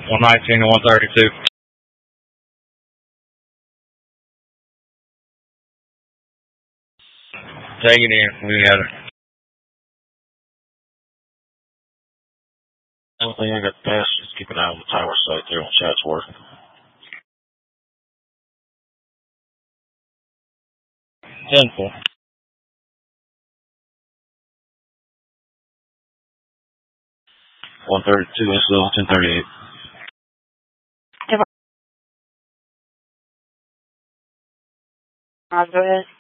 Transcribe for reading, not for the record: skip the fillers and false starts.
119 to 132. Take it in. We got it. Only thing I got to pass is keep an eye on the tower site there on Chatsworth. 10-4. .132 SL 1038. Go ahead.